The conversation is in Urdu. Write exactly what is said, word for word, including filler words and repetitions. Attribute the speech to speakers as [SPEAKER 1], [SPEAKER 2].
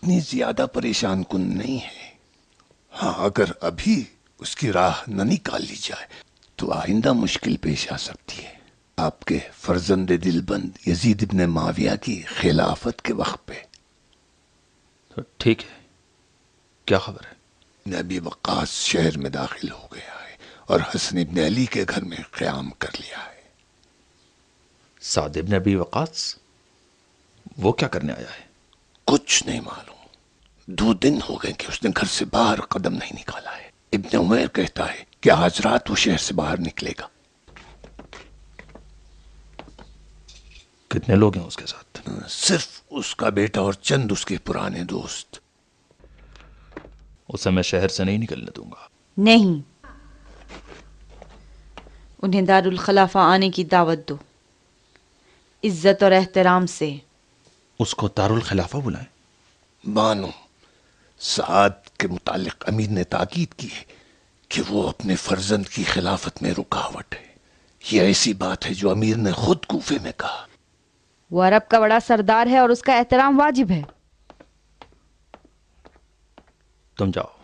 [SPEAKER 1] اتنی زیادہ پریشان کن نہیں ہے. ہاں اگر ابھی اس کی راہ نہ نکال لی جائے تو آئندہ مشکل پیش آ سکتی ہے. آپ کے فرزند دل بند یزید ابن معاویہ کی خلافت کے وقت پہ.
[SPEAKER 2] ٹھیک ہے، کیا خبر ہے؟
[SPEAKER 1] ابی وقاص شہر میں داخل ہو گیا ہے اور حسن ابن علی کے گھر میں قیام کر لیا ہے.
[SPEAKER 2] سعد ابن ابی وقاص وہ کیا کرنے آیا ہے؟
[SPEAKER 1] کچھ نہیں معلوم. دو دن ہو گئے کہ اس نے گھر سے باہر قدم نہیں نکالا ہے. ابن عمیر کہتا ہے کہ آج رات وہ شہر سے باہر نکلے گا.
[SPEAKER 2] کتنے لوگ ہیں اس کے ساتھ؟
[SPEAKER 1] صرف اس کا بیٹا اور چند اس کے پرانے دوست.
[SPEAKER 2] اسے میں شہر سے نہیں نکلنے دوں گا.
[SPEAKER 3] نہیں، انہیں دارالخلافہ آنے کی دعوت دو، عزت اور احترام سے.
[SPEAKER 2] اس کو دارالخلافہ بلائیں؟
[SPEAKER 1] بانو، سعد کے متعلق امیر نے تاکید کی ہے کہ وہ اپنے فرزند کی خلافت میں رکاوٹ ہے. یہ ایسی بات ہے جو امیر نے خود کوفے میں کہا.
[SPEAKER 3] وہ عرب کا بڑا سردار ہے اور اس کا احترام واجب ہے.
[SPEAKER 2] تم جاؤ.